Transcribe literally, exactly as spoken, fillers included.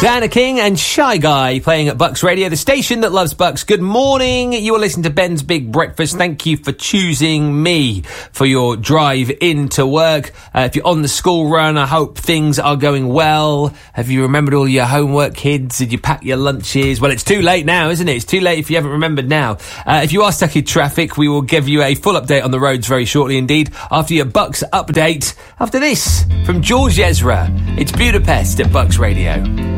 Diana King and Shy Guy playing at Bucks Radio, the station that loves Bucks. Good morning. You are listening to Ben's Big Breakfast. Thank you for choosing me for your drive into work. Uh, if you're on the school run, I hope things are going well. Have you remembered all your homework, kids? Did you pack your lunches? Well, it's too late now, isn't it? It's too late if you haven't remembered now. Uh, if you are stuck in traffic, we will give you a full update on the roads very shortly indeed after your Bucks update. After this, from George Ezra, it's Budapest at Bucks Radio.